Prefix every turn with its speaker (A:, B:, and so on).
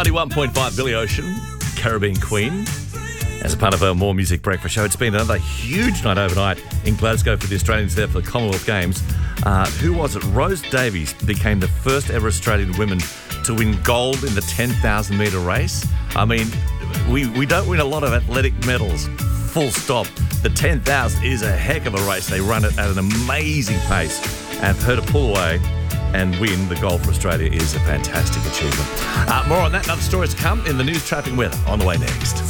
A: 91.5 Billy Ocean, Caribbean Queen. As a part of our More Music Breakfast show, it's been another huge night overnight in Glasgow for the Australians there for the Commonwealth Games. Who was it? Rose Davies became the first ever Australian woman to win gold in the 10,000 metre race. I mean, we don't win a lot of athletic medals, full stop. The 10,000 is a heck of a race. They run it at an amazing pace. And for her to pull away and win the gold for Australia is a fantastic achievement. More on that and other stories to come in the news, traffic and weather on the way next.